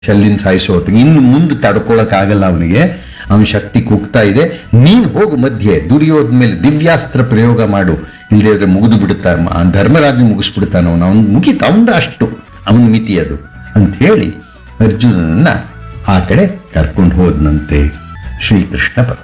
ಶಲ್ಯನ್ ಸಾಯಿಸೋ ಹೊತ್ತಿಗೆ ಇನ್ನು ಮುಂದೆ ತಡ್ಕೊಳಕ್ಕಾಗಲ್ಲ ಅವನಿಗೆ. ಅವನ ಶಕ್ತಿ ಕುಗ್ತಾ ಇದೆ. ನೀನ್ ಹೋಗು ಮಧ್ಯೆ ದುರ್ಯೋಧನ ಮೇಲೆ ದಿವ್ಯಾಸ್ತ್ರ ಪ್ರಯೋಗ ಮಾಡು, ಇಲ್ಲದೆ ಇದ್ರೆ ಮುಗಿದು ಬಿಡುತ್ತಾ ಧರ್ಮರಾಜ ಮುಗಿಸ್ಬಿಡ್ತಾನ ಅವನು ಮುಗಿತ ಅವಂದ ಅಷ್ಟು ಅವನ ಮಿತಿ ಅದು ಅಂತ ಹೇಳಿ ಅರ್ಜುನನನ್ನ ಆ ಕಡೆ ಕರ್ಕೊಂಡು ಹೋದ್ನಂತೆ ಶ್ರೀಕೃಷ್ಣ.